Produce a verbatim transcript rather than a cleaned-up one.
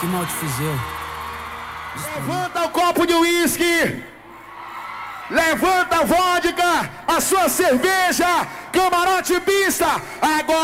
que mal te fiz eu. Levanta o copo de uísque. Levanta a vodka, a sua cerveja, camarote pista. Agora